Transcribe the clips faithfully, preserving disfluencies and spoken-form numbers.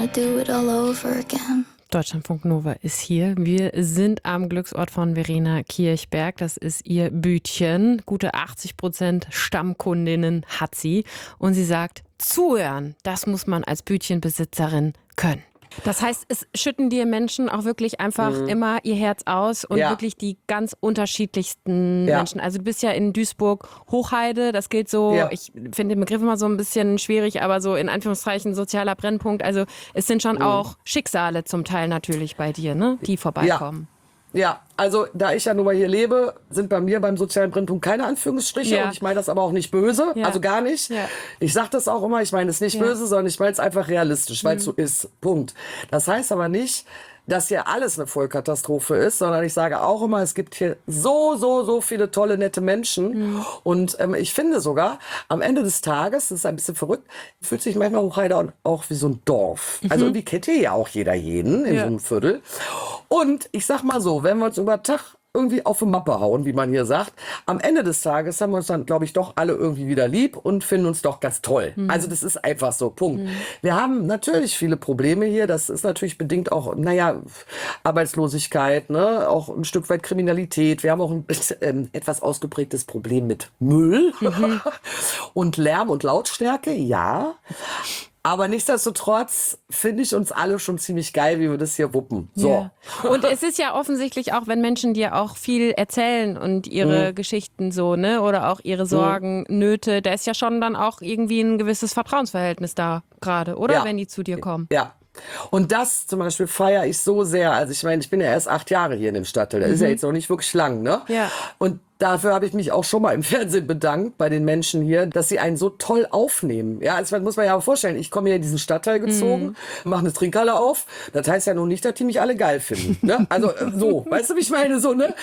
wanna do it all over again. Deutschlandfunk Nova ist hier. Wir sind am Glücksort von Verena Kirchberg. Das ist ihr Bütchen. Gute achtzig Prozent Stammkundinnen hat sie. Und sie sagt, zuhören, das muss man als Bütchenbesitzerin können. Das heißt, es schütten dir Menschen auch wirklich einfach mhm. immer ihr Herz aus und ja. wirklich die ganz unterschiedlichsten ja. Menschen. Also du bist ja in Duisburg Hochheide, das gilt so, ja. ich finde den Begriff immer so ein bisschen schwierig, aber so in Anführungszeichen sozialer Brennpunkt. Also es sind schon mhm. auch Schicksale zum Teil natürlich bei dir, ne, die vorbeikommen. Ja. Ja, also da ich ja nun mal hier lebe, sind bei mir beim sozialen Brennpunkt keine Anführungsstriche. Ja. Und ich meine das aber auch nicht böse, ja. also gar nicht. Ja. Ich sage das auch immer, ich meine es nicht ja. böse, sondern ich meine es einfach realistisch, weil es mhm. so ist. Punkt. Das heißt aber nicht, dass hier alles eine Vollkatastrophe ist, sondern ich sage auch immer, es gibt hier so, so, so viele tolle, nette Menschen. Mhm. Und ähm, ich finde sogar, am Ende des Tages, das ist ein bisschen verrückt, fühlt sich manchmal Hochheide auch wie so ein Dorf. Mhm. Also irgendwie kennt hier ja auch jeder jeden in ja. so einem Viertel. Und ich sag mal so, wenn wir uns über Tag irgendwie auf die Mappe hauen, wie man hier sagt. Am Ende des Tages haben wir uns dann, glaube ich, doch alle irgendwie wieder lieb und finden uns doch ganz toll. Mhm. Also das ist einfach so, Punkt. Mhm. Wir haben natürlich viele Probleme hier. Das ist natürlich bedingt auch, naja, Arbeitslosigkeit, ne, auch ein Stück weit Kriminalität. Wir haben auch ein ähm, etwas ausgeprägtes Problem mit Müll mhm. und Lärm und Lautstärke, ja. Aber nichtsdestotrotz finde ich uns alle schon ziemlich geil, wie wir das hier wuppen. So. Ja. Und es ist ja offensichtlich auch, wenn Menschen dir auch viel erzählen und ihre mhm. Geschichten so, ne, oder auch ihre Sorgen, mhm. Nöte, da ist ja schon dann auch irgendwie ein gewisses Vertrauensverhältnis da gerade, oder? Ja. Wenn die zu dir kommen. Ja. Und das zum Beispiel feiere ich so sehr. Also ich meine, ich bin ja erst acht Jahre hier in dem Stadtteil. Das mhm. ist ja jetzt noch nicht wirklich lang, ne? Ja. Und dafür habe ich mich auch schon mal im Fernsehen bedankt bei den Menschen hier, dass sie einen so toll aufnehmen. Ja, also das muss man ja auch vorstellen. Ich komme hier in diesen Stadtteil gezogen, mhm. mache eine Trinkhalle auf. Das heißt ja nun nicht, dass die mich alle geil finden. Ne? Also so, weißt du, wie ich meine? So, ne?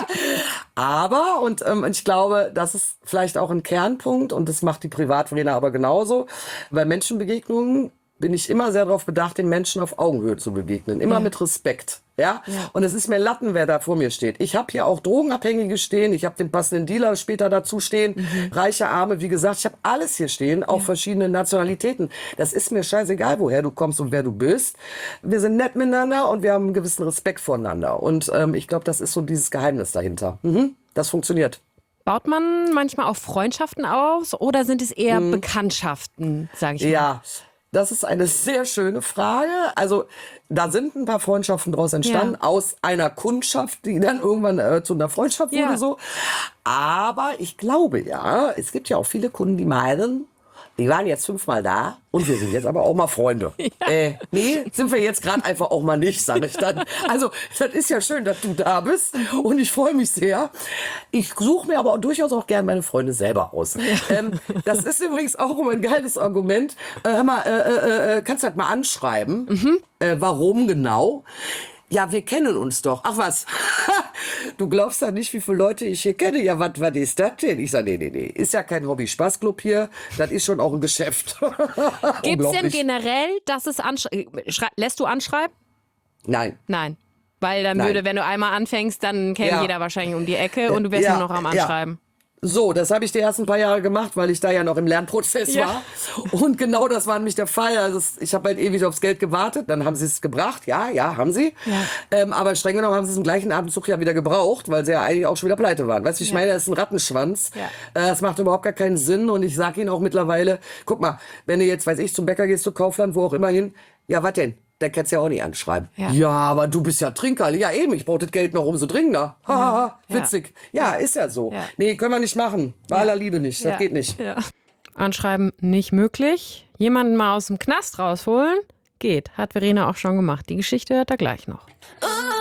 Aber, und ähm, ich glaube, das ist vielleicht auch ein Kernpunkt und das macht die Privatverena aber genauso. Bei Menschenbegegnungen bin ich immer sehr darauf bedacht, den Menschen auf Augenhöhe zu begegnen. Immer ja. mit Respekt. Ja? ja. Und es ist mir Latten, wer da vor mir steht. Ich habe hier auch Drogenabhängige stehen. Ich habe den passenden Dealer später dazu stehen. Mhm. Reiche, Arme, wie gesagt. Ich habe alles hier stehen, auch ja. verschiedene Nationalitäten. Das ist mir scheißegal, woher du kommst und wer du bist. Wir sind nett miteinander und wir haben einen gewissen Respekt voneinander. Und ähm, ich glaube, das ist so dieses Geheimnis dahinter. Mhm. Das funktioniert. Baut man manchmal auch Freundschaften aus oder sind es eher mhm. Bekanntschaften, sage ich mal? Ja. Das ist eine sehr schöne Frage. Also da sind ein paar Freundschaften daraus entstanden, ja. aus einer Kundschaft, die dann irgendwann äh, zu einer Freundschaft ja. wurde. So. Aber ich glaube ja, es gibt ja auch viele Kunden, die meinen, die waren jetzt fünfmal da und wir sind jetzt aber auch mal Freunde. Ja. Äh, nee, sind wir jetzt gerade einfach auch mal nicht, sage ich dann. Also das ist ja schön, dass du da bist und ich freue mich sehr. Ich suche mir aber auch durchaus auch gern meine Freunde selber aus. Ja. Ähm, das ist übrigens auch immer ein geiles Argument. Äh, hör mal, äh, äh, kannst du das mal anschreiben? Mhm. Äh, warum genau? Ja, wir kennen uns doch. Ach was, du glaubst ja nicht, wie viele Leute ich hier kenne. Ja, was was ist das denn? Ich sage, nee, nee, nee, ist ja kein Hobby-Spaß-Club hier. Das ist schon auch ein Geschäft. Gibt es denn generell, dass es anschreiben, lässt du anschreiben? Nein. Nein. Weil dann Nein. würde, wenn du einmal anfängst, dann kennt ja. jeder wahrscheinlich um die Ecke und du wärst ja. nur noch am Anschreiben. Ja. So, das habe ich die ersten paar Jahre gemacht, weil ich da ja noch im Lernprozess ja. war. Und genau das war nämlich der Fall. Also ich habe halt ewig aufs Geld gewartet. Dann haben sie es gebracht. Ja, ja, haben sie. Ja. Ähm, aber streng genommen haben sie es im gleichen Abendzug ja wieder gebraucht, weil sie ja eigentlich auch schon wieder pleite waren. Weißt du, ich ja. meine, das ist ein Rattenschwanz. Ja. Äh, das macht überhaupt gar keinen Sinn. Und ich sage ihnen auch mittlerweile, guck mal, wenn du jetzt, weiß ich, zum Bäcker gehst, zu Kaufland, wo auch immer hin, ja, was denn? Der kannst ja auch nicht anschreiben. Ja. ja, aber du bist ja Trinker. Ja, eben, ich brauche das Geld noch umso dringender. Haha, ja. witzig. Ja, ist ja so. Ja. Nee, können wir nicht machen. Bei aller Liebe nicht. Das ja. geht nicht. Ja. Anschreiben nicht möglich. Jemanden mal aus dem Knast rausholen? Geht. Hat Verena auch schon gemacht. Die Geschichte hört er gleich noch.